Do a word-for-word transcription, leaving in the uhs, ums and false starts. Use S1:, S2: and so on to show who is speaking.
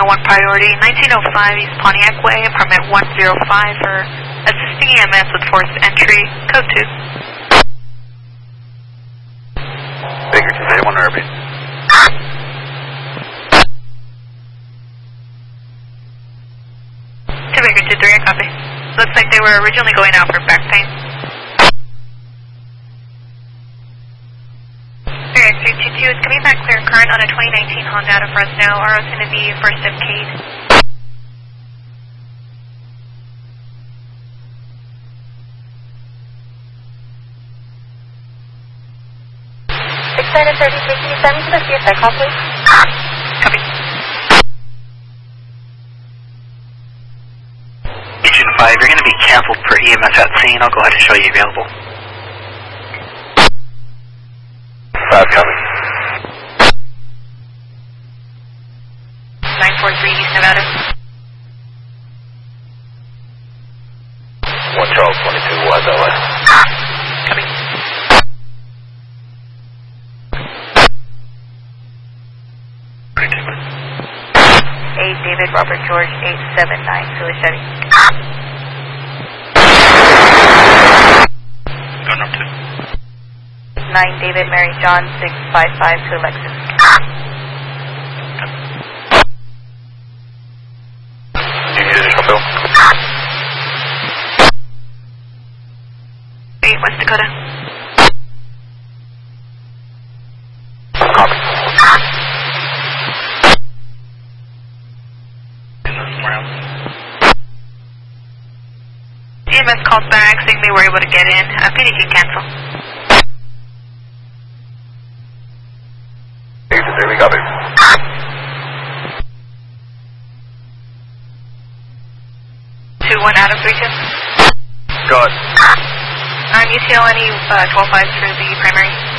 S1: a one priority, nineteen oh five East Pontiac Way, apartment one oh five for assisting E M S with forced entry, code two.
S2: Baker two thirty-one Irving.
S1: To Baker two three, I copy. Looks like they were originally going out for back pain. Baker three two two is coming back clear current on a twenty nineteen Honda out of Fresno. R O is going to be first M K'd.
S3: Extended thirty-three, can you send me to the C S I call, please?
S1: Copy.
S4: Agent five, you're going to be canceled for E M S at scene. I'll go ahead and show you available.
S2: five coming.
S1: nine four three East Nevada.
S2: one Charles twenty-two, West L A.
S1: Copy. eight David Robert George eight seven nine Philly Chevy.
S4: Go number two.
S1: nine David Mary John six five five to Lexus.
S2: Do you need additional bill?
S1: eight West Dakota.
S2: Copy.
S1: E M S called back saying they were able to get in. Uh, P D can cancel.
S2: Baker two three, we copy.
S1: two one Adam three two.
S2: Go ahead.
S1: Um, U T L any uh, twelve fives for the primary?